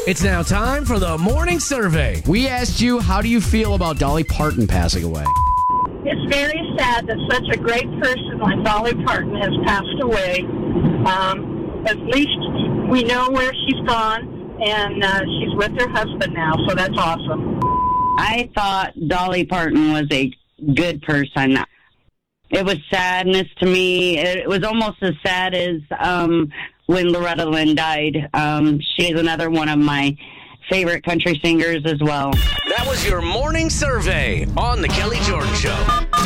It's now time for the morning survey. We asked you, how do you feel about Dolly Parton passing away? It's very sad that such a great person like Dolly Parton has passed away. At least we know where she's gone, and she's with her husband now, so that's awesome. I thought Dolly Parton was a good person. It was sadness to me. It was almost as sad as when Loretta Lynn died. She's another one of my favorite country singers as well. That was your morning survey on The Kelly Jordan Show.